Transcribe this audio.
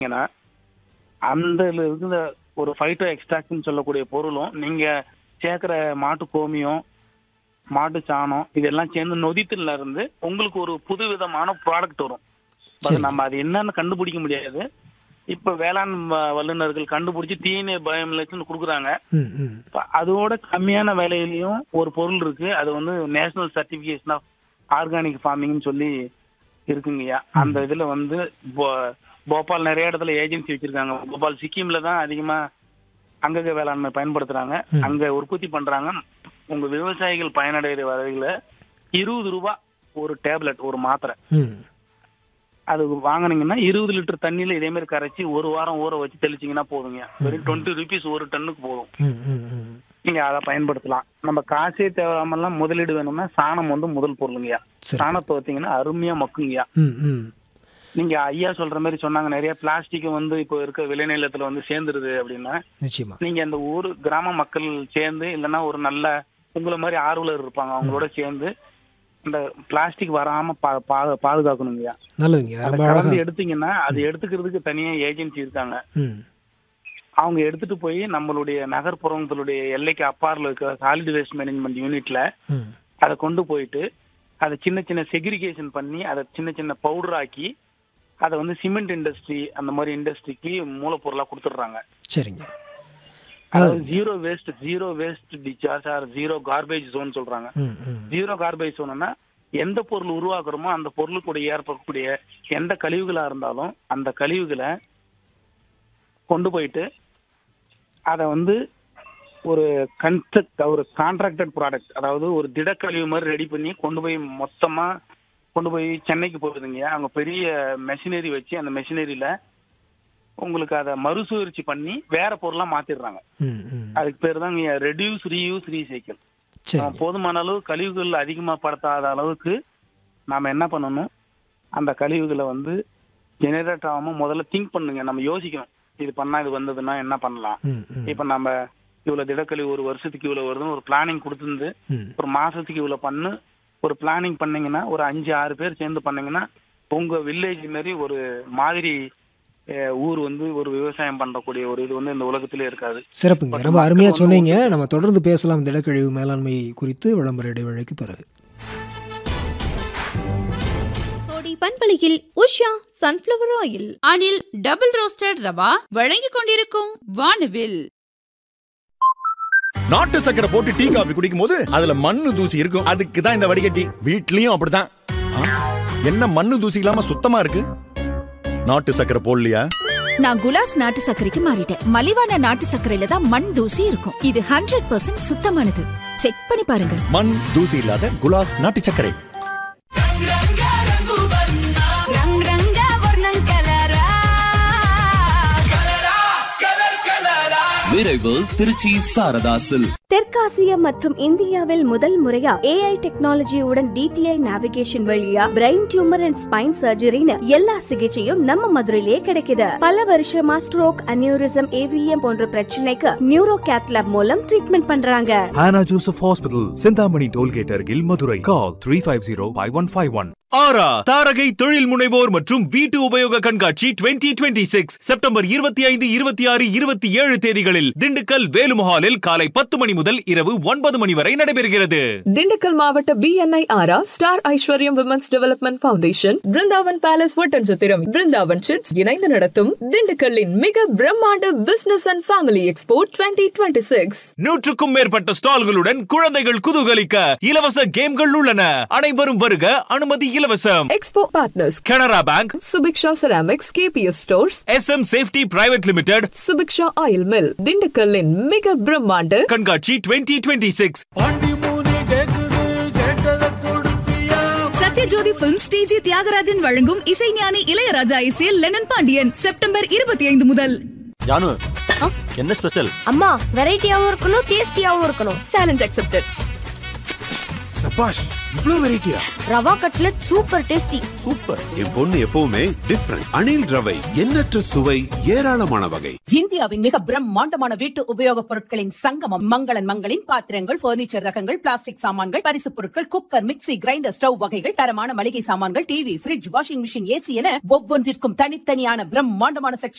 ஏன்னா அந்த இருக்கிற ஒரு ஃபைட்டோ எக்ஸ்ட்ராக்ட்னு சொல்லக்கூடிய பொருளும் நீங்க சேர்க்கிற மாட்டு கோமியம், மாட்டு சாணம் இதெல்லாம் சேர்ந்து நொதித்துல இருந்து உங்களுக்கு ஒரு புதுவிதமான ப்ராடக்ட் வரும். நம்ம அது என்னன்னு கண்டுபிடிக்க முடியாது. இப்ப வேளாண் வல்லுநர்கள் கண்டுபிடிச்சு டிஎன்ஏ பயோமிலேஷன் கொடுக்குறாங்க. அதோட கம்மியான விலையிலயும் ஒரு பொருள் இருக்கு. அது வந்து நேஷனல் சர்டிபிகேஷன் ஆஃப் ஆர்கானிக் ஃபார்மிங்னு சொல்லி இருக்குங்கய்யா. அந்த இதுல வந்து போபால் நிறைய இடத்துல ஏஜென்சி வச்சிருக்காங்க. போபால் சிக்கிம்ல தான் அதிகமா அங்கக வேளாண்மை பயன்படுத்துறாங்க. அங்க உற்பத்தி பண்றாங்க. உங்க விவசாயிகள் பயனடைகிற வகையில 20 ரூபாய் ஒரு டேப்லெட், ஒரு மாத்திரை. அது வாங்கினீங்கன்னா 20 லிட்டர் தண்ணியில இதே மாதிரி கரைச்சி ஒரு வாரம் ஊற வச்சு தெளிச்சிங்கன்னா போதுங்க. வெறும் 20 rupees ஒரு டன்னுக்கு போதும். நீங்க அதை பயன்படுத்தலாம். நம்ம காசே தேவையாமலாம் முதலீடு வேணும்னா சாணம் வந்து முதல் பொருளுங்கய்யா. சாணத்தை வச்சீங்கன்னா அருமையா மக்குங்கய்யா. நீங்க ஐயா சொல்ற மாதிரி சொன்னாங்க, நிறைய பிளாஸ்டிக் வந்து இப்போ இருக்க விளைநிலத்துல வந்து சேர்ந்துருது அப்படின்னா, நீங்க அந்த ஊர் கிராம மக்கள் சேர்ந்து இல்லைன்னா ஒரு நல்ல உங்களை மாதிரி ஆர்வலர் இருப்பாங்க, அவங்களோட சேர்ந்து இந்த பிளாஸ்டிக் வராம பாதுகாக்கணுங்கய்யா. கலந்து எடுத்தீங்கன்னா அது எடுத்துக்கிறதுக்கு தனியா ஏஜென்சி இருக்காங்க. அவங்க எடுத்துட்டு போய் நம்மளுடைய நகர்ப்புறங்களுடைய எல்லைக்கு அப்பாறுல இருக்க சாலிட் வேஸ்ட் மேனேஜ்மெண்ட் யூனிட்ல அதை கொண்டு போயிட்டு அதை சின்ன சின்ன செக்ரிகேஷன் பண்ணி அதை சின்ன சின்ன பவுடர் ஆக்கி அதை வந்து சிமெண்ட் இண்டஸ்ட்ரி அந்த மாதிரி இண்டஸ்ட்ரிக்கு மூலப்பொருளா கொடுத்துடுறாங்க. சரிங்க. அதாவது zero waste discharge R zero garbage zone சொல்றாங்க. ஜீரோ கார்பேஜ் ஜோன்னா எந்த பொருள் உருவாக்குறோமோ அந்த பொருளுக்கு ஏற்படக்கூடிய எந்த கழிவுகளா இருந்தாலும் அந்த கழிவுகளை கொண்டு போயிட்டு அதை வந்து ஒரு கான்ட்ராக்டட் ப்ராடக்ட், அதாவது ஒரு திடக்கழிவு மாதிரி ரெடி பண்ணி மொத்தமா கொண்டு போய் சென்னைக்கு போகுதுங்க. அவங்க பெரிய மெஷினரி வச்சு அந்த மெஷினரியில உங்களுக்கு அதை மறுசுழற்சி பண்ணி வேற பொருளா மாத்திடுறாங்க. அதுக்கு பேர் தான் ரெடியூஸ், ரீயூஸ், ரீசைக்கிள். போதுமான அளவு கழிவுகள் அதிகமா படுத்தாத அளவுக்கு நாம என்ன பண்ணணும், அந்த கழிவுகளை வந்து ஜெனரேட் ஆகாம முதல்ல திங்க் பண்ணுங்க. நம்ம யோசிக்கணும், இது பண்ணா இது வந்ததுன்னா என்ன பண்ணலாம். இப்ப நம்ம இவ்வளவு திடக்கழிவு ஒரு வருஷத்துக்கு இவ்வளவு வருதுன்னு ஒரு பிளானிங் கொடுத்துருந்து ஒரு மாசத்துக்கு இவ்வளவு பண்ணு ஒரு பிளானிங் பண்ணீங்கன்னா ஒரு 5-6 பேர் சேர்ந்து பண்ணீங்கன்னா உங்க வில்லேஜ் மாதிரி ஒரு மாதிரி ஊர் வந்து ஒரு விவசாயம் பண்ணக்கூடிய ஒரு இது வந்து இந்த உலகத்திலே இருக்காது. சிறப்புங்க, ரொம்ப அருமையா சொன்னீங்க. நம்ம தொடர்ந்து பேசலாம் திடக்கழிவு மேலாண்மை குறித்து விளம்பர இடைவேளைக்கு பிறகு. பண்பலையில் Usha sunflower oil, Anil double roasted rava வழங்கிக் கொண்டிருக்கும் வானவில். நாட்டு சக்கரை போட்டு டீ காபி குடிக்கும் போது அதுல மண்ணு தூசி இருக்கும். அதுக்கு தான் இந்த வடிகட்டி. வீட்லயும் அப்படிதான். என்ன மண்ணு தூசி இல்லாம சுத்தமா இருக்கு? நாட்டு சக்கரை போடலையா? நான் குலாஸ் நாட்டு சர்க்கரைக்கு மாறிட்டேன். மலிவான நாட்டு சர்க்கரையில தான் மண் தூசி இருக்கும். இது 100% சுத்தமானது. செக் பண்ணி பாருங்க. மண் தூசி இல்லாத குலாஸ் நாட்டு சர்க்கரை. விரைவு திருச்சி சாரதாசில். தெற்காசியா மற்றும் இந்தியாவில் முதல் முறையா AI டெக்னாலஜியுடன் DTI நேவிகேஷன் வழியா பிரெயின் டியூமர் அண்ட் ஸ்பைன் சர்ஜரின்னு எல்லா சிகிச்சையும் நம்ம மதுரையிலே கிடைக்குது. பல வருஷமா ஸ்ட்ரோக், அனியூரிசம், AVM போன்ற பிரச்சனைக்கு நியூரோ கேத் லேப் மூலம் ட்ரீட்மெண்ட் பண்றாங்க. Hannah Joseph Hospital, Chintamani tollgate அருகில், மதுரை. Call 350-5151. ஆரா தாரகை தொழில் முனைவோர் மற்றும் வீட்டு உபயோக கண்காட்சி 2026 செப்டம்பர் 25, 26, 27 தேதிகளில் திண்டுக்கல் வேலுமஹாலில் காலை 10 மணி முதல் இரவு 9 மணி வரை நடைபெறுகிறது. திண்டுக்கல் மாவட்ட BNI ஆரா ஸ்டார் ஐஸ்வர்யம் women's development foundation, Brindavan palace Oddanchatram, Brindavan chits இணைந்து நடத்தும் திண்டுக்கல்லின் மிக பிரம்மாண்ட பிசினஸ் அண்ட் ஃபேமிலி எக்ஸ்போ 2026. 100க்கும் மேற்பட்ட ஸ்டால்களுடன் குழந்தைகள் குதூகலிக்க இலவச கேம்கள் உள்ளன. அனைவரும் வருக, அனுமதி இலவசம். Expo partners Canara bank, Subiksha ceramics, KPS stores, SM safety private limited, Subiksha oil mill. திண்டுக்கல்லின் மிக பிரம்மாண்ட கண்காட்சி 2026. சத்யஜோதி பிலிம்ஸ் TG தியாகராஜன் வழங்கும் இசைஞானி இளையராஜா இசையில் லெனன் பாண்டியன் செப்டம்பர் 25 முதல். ஜானு, என்ன ஸ்பெஷல்? அம்மா, வெரைட்டியாவும் இருக்கணும், டேஸ்டியாவும் இருக்கணும். Challenge accepted. சபாஷ், இவ்ளோ வெரைட்டியா? Rava cutlet super tasty. Super. என் பொண்ணு எப்பவுமே டிஃபரண்ட். அணில் ரவை, எண்ணற்ற சுவை, ஏராளமான வகை. இந்தியாவின் மிக பிரம்மாண்டமான வீட்டு உபயோகப் பொருட்களின் சங்கமம் மங்களன் மங்களின் பாத்திரங்கள், பர்னிச்சர் ரகங்கள், பிளாஸ்டிக் சாமான்கள், பரிசு பொருட்கள், குக்கர், மிக்ஸி, கிரைண்டர், ஸ்டவ் வகைகள், தரமான மளிகை சாமான்கள், TV, fridge, washing machine, AC என ஒவ்வொன்றிற்கும் தனித்தனியான பிரம்மாண்டமான செக்ஷன்